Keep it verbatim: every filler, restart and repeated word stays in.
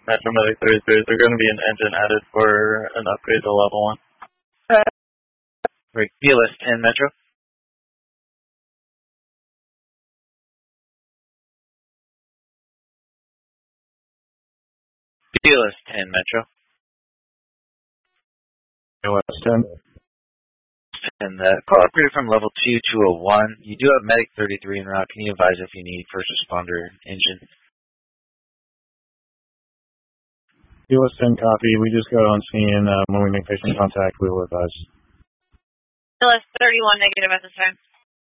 Metro Medic thirty-three, is there going to be an engine added for an upgrade to level one? Right, B L S ten Metro. B L S ten Metro. B L S ten. And the call upgrade from level two to a one. You do have Medic thirty-three en route. Can you advise if you need first responder engine? B L S ten copy. We just got on scene. Uh, when we make patient contact, we will advise. B L S thirty-one negative at this time.